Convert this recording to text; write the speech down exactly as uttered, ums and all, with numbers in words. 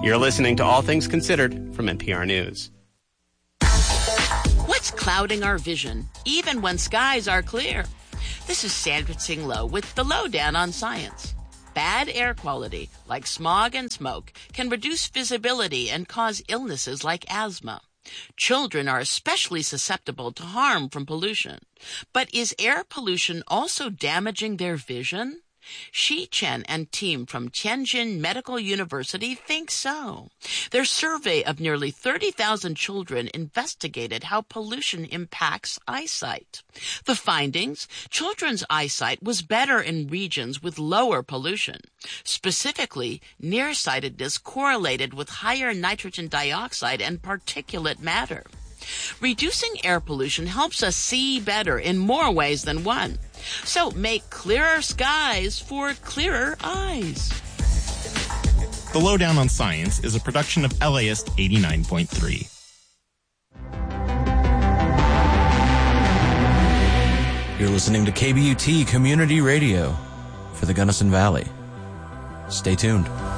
You're listening to All Things Considered from N P R News. What's clouding our vision, even when skies are clear? This is Sandra Tsing Loh with the Lowdown on Science. Bad air quality, like smog and smoke, can reduce visibility and cause illnesses like asthma. Children are especially susceptible to harm from pollution. But is air pollution also damaging their vision? Shi Chen and team from Tianjin Medical University think so. Their survey of nearly thirty thousand children investigated how pollution impacts eyesight. The findings: children's eyesight was better in regions with lower pollution. Specifically, nearsightedness correlated with higher nitrogen dioxide and particulate matter. Reducing air pollution helps us see better in more ways than one. So make clearer skies for clearer eyes. The Lowdown on Science is a production of L A I S T eighty-nine point three. You're listening to K B U T Community Radio for the Gunnison Valley. Stay tuned.